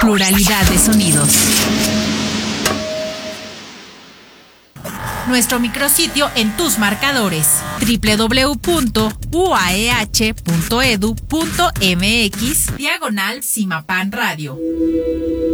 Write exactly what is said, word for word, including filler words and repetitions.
Pluralidad de sonidos. Nuestro micrositio en tus marcadores: doble u doble u doble u punto u a e h punto e d u punto m x diagonal Simapán Radio.